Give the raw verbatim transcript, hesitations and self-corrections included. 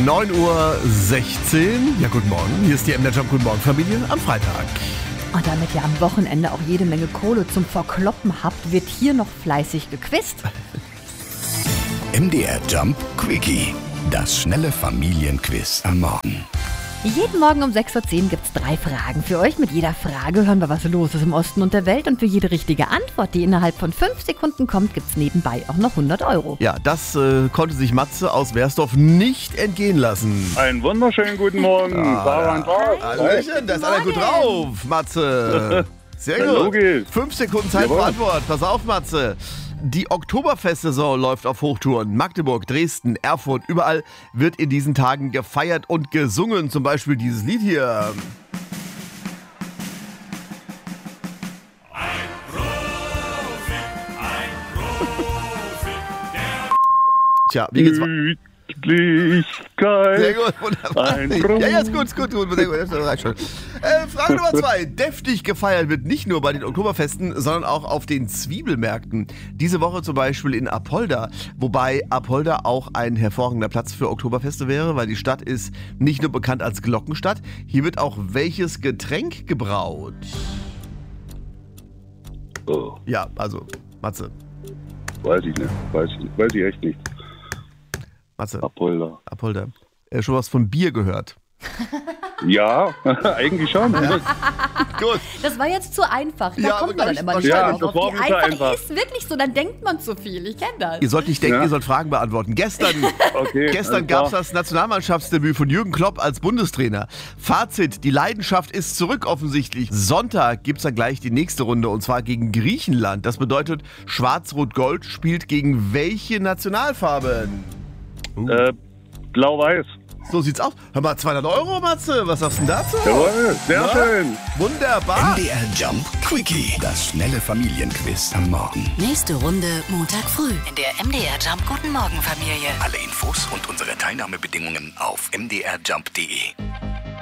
neun Uhr sechzehn. Ja, guten Morgen. Hier ist die M D R Jump Guten Morgen Familie am Freitag. Und damit ihr am Wochenende auch jede Menge Kohle zum Verkloppen habt, wird hier noch fleißig gequizt. M D R Jump Quickie. Das schnelle Familienquiz am Morgen. Jeden Morgen um sechs Uhr zehn gibt es drei Fragen für euch. Mit jeder Frage hören wir, was los ist im Osten und der Welt. Und für jede richtige Antwort, die innerhalb von fünf Sekunden kommt, gibt es nebenbei auch noch hundert Euro. Ja, das äh, konnte sich Matze aus Wersdorf nicht entgehen lassen. Einen wunderschönen guten Morgen. Ah, Sarah und Bart. Hallöchen, da ist einer gut drauf, Matze. Sehr Ja, gut. logisch. Fünf Sekunden Zeit Jawohl. für Antwort. Pass auf, Matze. Die Oktoberfestsaison läuft auf Hochtouren. Magdeburg, Dresden, Erfurt, überall wird in diesen Tagen gefeiert und gesungen. Zum Beispiel dieses Lied hier. Tja, wie geht's weiter? Pünktlichkeit. Sehr gut, wunderbar. Ein Ja, ja, ist gut, ist gut, gut. Sehr gut, das reicht schon. Äh, Frage Nummer zwei. Deftig gefeiert wird nicht nur bei den Oktoberfesten, sondern auch auf den Zwiebelmärkten. Diese Woche zum Beispiel in Apolda. Wobei Apolda auch ein hervorragender Platz für Oktoberfeste wäre, weil die Stadt ist nicht nur bekannt als Glockenstadt. Hier wird auch welches Getränk gebraut? Oh, Ja, also, Matze. weiß ich nicht. Weiß ich, nicht. Weiß ich echt nicht. Matze, Apolda. Apolda. Äh, schon was von Bier gehört? Ja, eigentlich schon. Gut. Das war jetzt zu einfach. Da Ja, kommt aber man dann gleich- immer nicht Ja, drauf. das war Die mir zu einfach einfach. ist wirklich so, dann denkt man zu viel. Ich kenne das. Ihr sollt nicht denken, Ja. ihr sollt Fragen beantworten. Gestern Okay, Gestern alles gab es klar. das Nationalmannschaftsdebüt von Jürgen Klopp als Bundestrainer. Fazit, die Leidenschaft ist zurück offensichtlich. Sonntag gibt es dann gleich die nächste Runde und zwar gegen Griechenland. Das bedeutet, Schwarz-Rot-Gold spielt gegen welche Nationalfarben? Äh, Blau-Weiß. So sieht's aus. Hör mal, zweihundert Euro, Matze. Was sagst du denn dazu? Jawohl, sehr Na? schön. Wunderbar. M D R Jump Quickie. Das schnelle Familienquiz am Morgen. Nächste Runde Montag früh in der M D R Jump Guten Morgen Familie. Alle Infos und unsere Teilnahmebedingungen auf m d r jump punkt d e.